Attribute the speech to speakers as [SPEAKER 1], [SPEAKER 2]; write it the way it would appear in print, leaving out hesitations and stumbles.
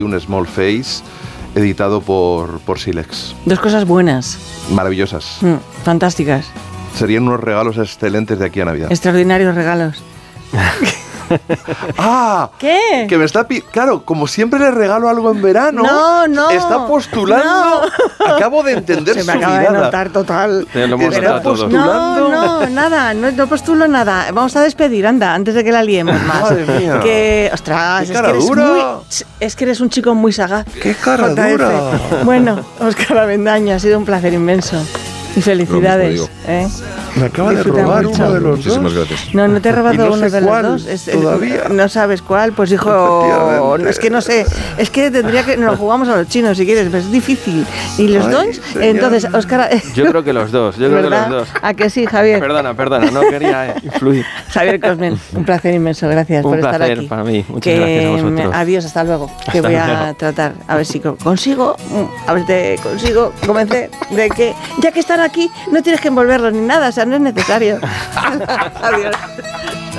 [SPEAKER 1] un Small Face editado por Silex.
[SPEAKER 2] Dos cosas buenas.
[SPEAKER 1] Maravillosas.
[SPEAKER 2] Fantásticas.
[SPEAKER 1] Serían unos regalos excelentes de aquí a Navidad.
[SPEAKER 2] Extraordinarios regalos.
[SPEAKER 1] ¡Ah!
[SPEAKER 2] ¿Qué?
[SPEAKER 1] Que me está claro, como siempre le regalo algo en verano.
[SPEAKER 2] No.
[SPEAKER 1] Está postulando. No. Acabo de entender
[SPEAKER 2] Se
[SPEAKER 1] su
[SPEAKER 2] me acaba
[SPEAKER 1] mirada.
[SPEAKER 2] de notar total.
[SPEAKER 3] Lo hemos
[SPEAKER 1] Está
[SPEAKER 3] notado todos.
[SPEAKER 1] postulando.
[SPEAKER 2] No, nada, no postulo nada. Vamos a despedir, anda, antes de que la liemos más.
[SPEAKER 1] Madre mía.
[SPEAKER 2] Que, ostras,
[SPEAKER 1] Qué cara
[SPEAKER 2] es que eres un chico muy sagaz.
[SPEAKER 1] ¡Qué cara
[SPEAKER 2] JF.
[SPEAKER 1] dura!
[SPEAKER 2] Bueno, Óscar Avendaño, ha sido un placer inmenso. Y felicidades.
[SPEAKER 3] Lo mismo
[SPEAKER 1] Me acaba
[SPEAKER 2] Disfruta
[SPEAKER 1] de robar
[SPEAKER 2] mucho.
[SPEAKER 1] uno de los
[SPEAKER 3] Muchísimas
[SPEAKER 1] dos.
[SPEAKER 3] gracias.
[SPEAKER 2] No te he robado
[SPEAKER 1] Y no
[SPEAKER 2] uno
[SPEAKER 1] sé
[SPEAKER 2] de los
[SPEAKER 1] cuál
[SPEAKER 2] dos.
[SPEAKER 1] todavía.
[SPEAKER 2] No sabes cuál, pues hijo.
[SPEAKER 1] Efectivamente.
[SPEAKER 2] Es que no sé. Es que tendría que. Nos lo jugamos a los chinos si quieres, pero es difícil. Y los
[SPEAKER 1] Ay,
[SPEAKER 2] dos.
[SPEAKER 1] señor.
[SPEAKER 2] Entonces, Óscar.
[SPEAKER 3] Yo creo que los dos. Yo creo que
[SPEAKER 2] ¿verdad?
[SPEAKER 3] los dos.
[SPEAKER 2] ¿A que sí, Javier?
[SPEAKER 3] Perdona, no quería influir.
[SPEAKER 2] Javier Cosmen, un placer inmenso. Gracias por
[SPEAKER 3] Un
[SPEAKER 2] estar
[SPEAKER 3] placer
[SPEAKER 2] aquí.
[SPEAKER 3] para mí. Muchas gracias a vosotros.
[SPEAKER 2] Adiós, hasta luego. Que
[SPEAKER 3] Hasta
[SPEAKER 2] voy a
[SPEAKER 3] luego.
[SPEAKER 2] tratar. A ver si consigo. A ver, te consigo convencer de que ya que están aquí, no tienes que envolverlos ni nada. O sea, no es necesario. Adiós.